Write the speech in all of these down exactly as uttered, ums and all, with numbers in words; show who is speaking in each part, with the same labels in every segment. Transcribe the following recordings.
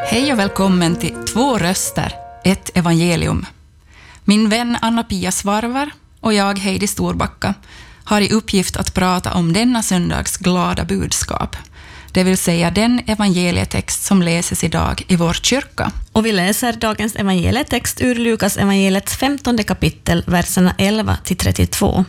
Speaker 1: Hej och välkommen till Två röster, ett evangelium. Min vän Anna-Pia Svarvar och jag, Heidi Storbacka, har i uppgift att prata om denna söndags glada budskap. Det vill säga den evangelietext som läses idag i vår kyrka.
Speaker 2: Och vi läser dagens evangelietext ur Lukas evangeliets femtonde kapitel, verserna elva till trettiotvå.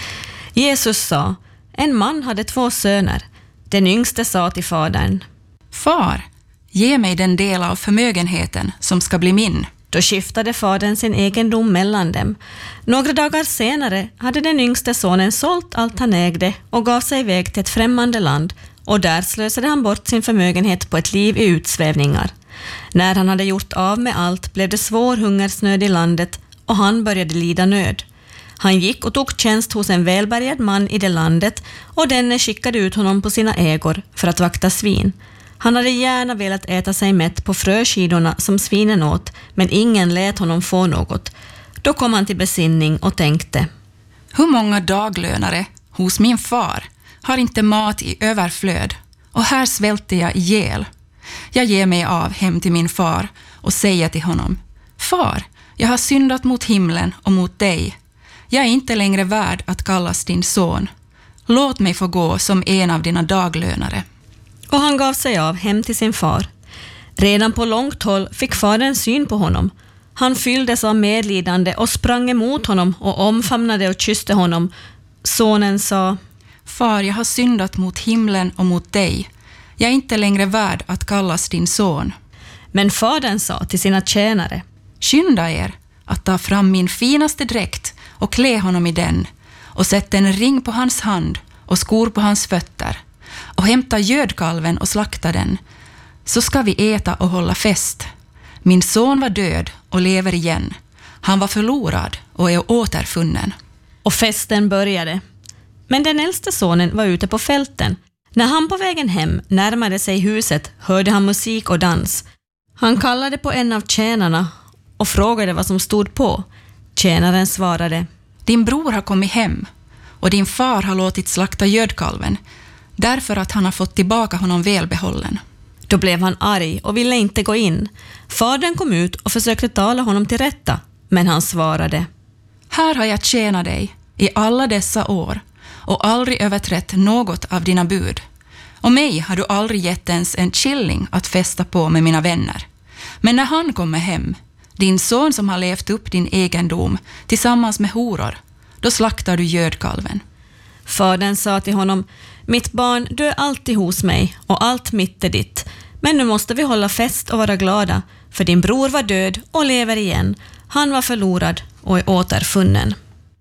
Speaker 2: Jesus sa, en man hade två söner. Den yngste sa till fadern,
Speaker 1: Far, ge mig den del av förmögenheten som ska bli min.
Speaker 2: Då skiftade fadern sin egendom mellan dem. Några dagar senare hade den yngste sonen sålt allt han ägde och gav sig iväg till ett främmande land, och där slösade han bort sin förmögenhet på ett liv i utsvävningar. När han hade gjort av med allt blev det svår hungersnöd i landet och han började lida nöd. Han gick och tog tjänst hos en välbärgad man i det landet, och denne skickade ut honom på sina ägor för att vakta svin. Han hade gärna velat äta sig mätt på fröskidorna som svinen åt, men ingen lät honom få något. Då kom han till besinning och tänkte,
Speaker 1: hur många daglönare hos min far har inte mat i överflöd, och här svälter jag ihjäl. Jag ger mig av hem till min far och säger till honom, Far, jag har syndat mot himlen och mot dig. Jag är inte längre värd att kallas din son. Låt mig få gå som en av dina daglönare.
Speaker 2: Och han gav sig av hem till sin far. Redan på långt håll fick fadern syn på honom. Han fylldes av medlidande och sprang emot honom och omfamnade och kysste honom. Sonen sa,
Speaker 1: Far, jag har syndat mot himlen och mot dig. Jag är inte längre värd att kallas din son.
Speaker 2: Men fadern sa till sina tjänare,
Speaker 1: skynda er att ta fram min finaste dräkt och klä honom i den, och sätt en ring på hans hand och skor på hans fötter, och hämta gödkalven och slakta den, så ska vi äta och hålla fest. Min son var död och lever igen. Han var förlorad och är återfunnen.
Speaker 2: Och festen började. Men den äldste sonen var ute på fälten. När han på vägen hem närmade sig huset hörde han musik och dans. Han kallade på en av tjänarna och frågade vad som stod på. Tjänaren svarade,
Speaker 1: din bror har kommit hem, och din far har låtit slakta gödkalven, därför att han har fått tillbaka honom välbehållen.
Speaker 2: Då blev han arg och ville inte gå in. Fadern kom ut och försökte tala honom till rätta, men han svarade,
Speaker 1: här har jag tjänat dig i alla dessa år och aldrig överträtt något av dina bud. Och mig har du aldrig gett ens en killing att festa på med mina vänner. Men när han kommer hem, din son som har levt upp din egendom tillsammans med horor, då slaktar du gödkalven.
Speaker 2: Fadern sa till honom, mitt barn, du är alltid hos mig och allt mitt är ditt. Men nu måste vi hålla fest och vara glada, för din bror var död och lever igen. Han var förlorad och är återfunnen.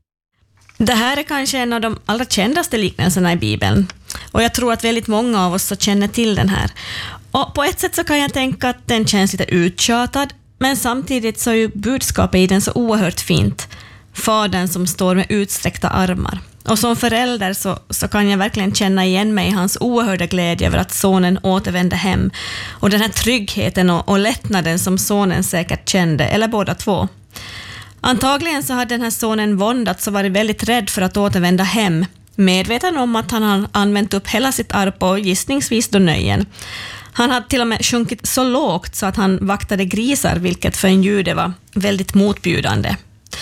Speaker 2: Det här är kanske en av de allra kändaste liknelserna i Bibeln. Och jag tror att väldigt många av oss så känner till den här. Och på ett sätt så kan jag tänka att den känns lite uttjatad, men samtidigt så är ju budskapet i den så oerhört fint. Fadern som står med utsträckta armar. Och som förälder så, så kan jag verkligen känna igen mig i hans oerhörda glädje över att sonen återvände hem. Och den här tryggheten och, och lättnaden som sonen säkert kände, eller båda två. Antagligen så hade den här sonen våndats och varit väldigt rädd för att återvända hem, medveten om att han har använt upp hela sitt arv på gissningsvis då nöjen. Han hade till och med sjunkit så lågt så att han vaktade grisar, vilket för en jude var väldigt motbjudande.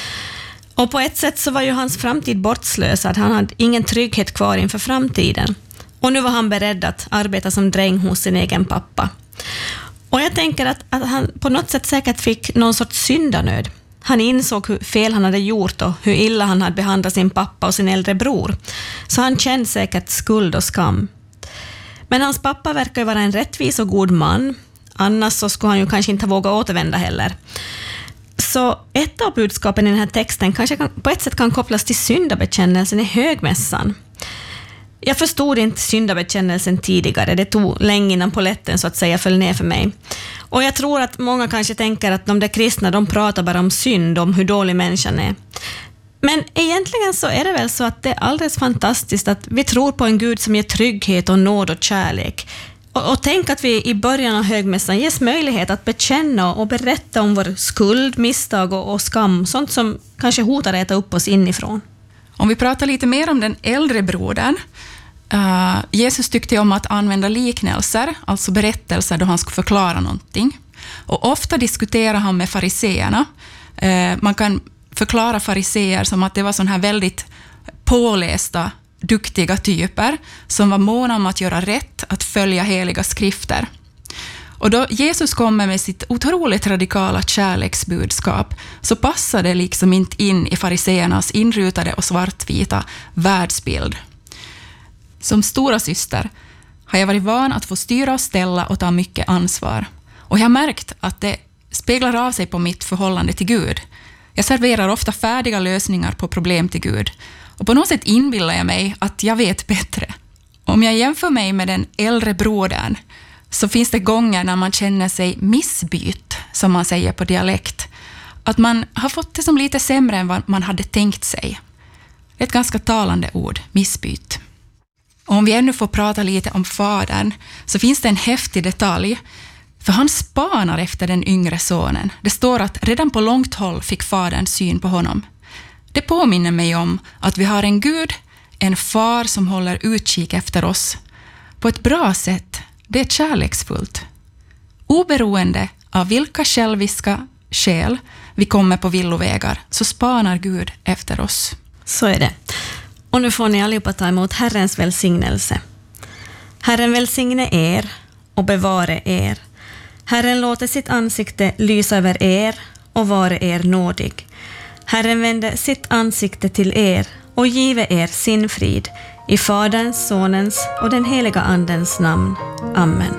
Speaker 2: Och på ett sätt så var ju hans framtid bortslösad. Han hade ingen trygghet kvar inför framtiden. Och nu var han beredd att arbeta som dräng hos sin egen pappa. Och jag tänker att, att han på något sätt säkert fick någon sorts syndanöd. Han insåg hur fel han hade gjort och hur illa han hade behandlat sin pappa och sin äldre bror. Så han kände säkert skuld och skam. Men hans pappa verkar ju vara en rättvis och god man. Annars så skulle han ju kanske inte våga återvända heller. Så ett av budskapen i den här texten kanske kan, på ett sätt kan kopplas till syndabekännelsen i högmässan. Jag förstod inte syndabekännelsen tidigare. Det tog länge innan poletten så att säga föll ner för mig. Och jag tror att många kanske tänker att de där kristna, de pratar bara om synd, om hur dålig människan är. Men egentligen så är det väl så att det är alldeles fantastiskt att vi tror på en Gud som ger trygghet och nåd och kärlek. Och, och tänk att vi i början av högmässan ges möjlighet att bekänna och berätta om vår skuld, misstag och, och skam. Sånt som kanske hotar att äta upp oss inifrån.
Speaker 1: Om vi pratar lite mer om den äldre brodern. Uh, Jesus tyckte om att använda liknelser, alltså berättelser då han skulle förklara någonting. Och ofta diskuterar han med fariseerna. Eh, man kan förklara fariseer som att det var sån här väldigt pålästa, duktiga typer som var måna om att göra rätt, att följa heliga skrifter. Och då Jesus kommer med sitt otroligt radikala kärleksbudskap så passar det liksom inte in i fariseernas inrutade och svartvita världsbild. Som stora syster har jag varit van att få styra och ställa och ta mycket ansvar. Och jag har märkt att det speglar av sig på mitt förhållande till Gud. Jag serverar ofta färdiga lösningar på problem till Gud. Och på något sätt inbillar jag mig att jag vet bättre. Om jag jämför mig med den äldre brodern så finns det gånger när man känner sig missbytt, som man säger på dialekt. Att man har fått det som lite sämre än vad man hade tänkt sig. Det är ett ganska talande ord, missbytt. Och om vi ännu får prata lite om fadern så finns det en häftig detalj. För han spanar efter den yngre sonen. Det står att redan på långt håll fick fadern syn på honom. Det påminner mig om att vi har en Gud, en far som håller utkik efter oss. På ett bra sätt. Det är kärleksfullt. Oberoende av vilka själviska skäl vi kommer på villovägar så spanar Gud efter oss.
Speaker 2: Så är det. Och nu får ni allihopa ta emot Herrens välsignelse. Herren välsigne er och bevare er. Herren låter sitt ansikte lysa över er och vare er nådig. Herren vände sitt ansikte till er och give er sin frid. I Faderns, Sonens och den heliga Andens namn. Amen.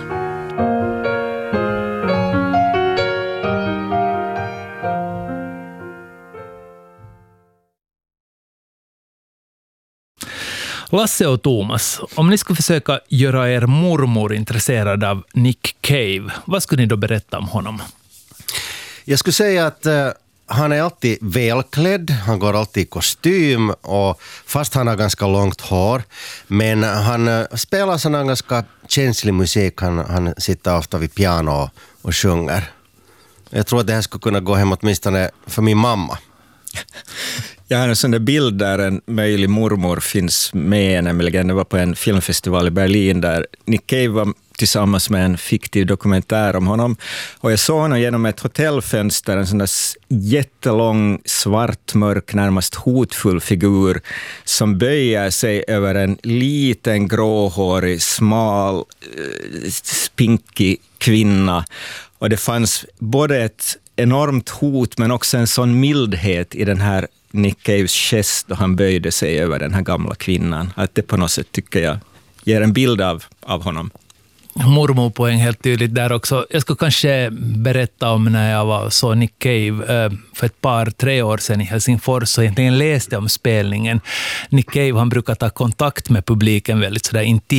Speaker 3: Lasse och Thomas, om ni skulle försöka göra er mormor intresserad av Nick Cave, vad skulle ni då berätta om honom?
Speaker 4: Jag skulle säga att uh, han är alltid välklädd, han går alltid i kostym och fast han har ganska långt hår. Men han uh, spelar sån ganska känslig musik, han, han sitter ofta vid piano och, och sjunger. Jag tror att det här skulle kunna gå hem åtminstone för min mamma.
Speaker 5: Jag har en sån där bild där en möjlig mormor finns med, nämligen det var på en filmfestival i Berlin där Nick Cave var tillsammans med en fiktiv dokumentär om honom. Och jag såg honom genom ett hotellfönster, en sån där jättelång, svart, mörk, närmast hotfull figur som böjer sig över en liten, gråhårig, smal, spinkig kvinna. Och det fanns både ett enormt hot men också en sån mildhet i den här Nick Caves gest då han böjde sig över den här gamla kvinnan. Att det på något sätt tycker jag ger en bild av, av honom.
Speaker 3: Mormorpoäng helt tydligt där också. Jag ska kanske berätta om när jag var så Nick Cave för ett par, tre år sedan i Helsingfors och egentligen läste om spelningen. Nick Cave, han brukar ta kontakt med publiken väldigt sådär intimt.